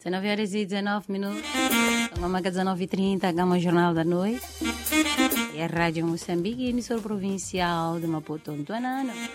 19 horas e 19 minutos. Vamos a 19h30, hagamos o Jornal da Noite. É a Rádio Moçambique, emissora provincial de Maputo, Antuanana.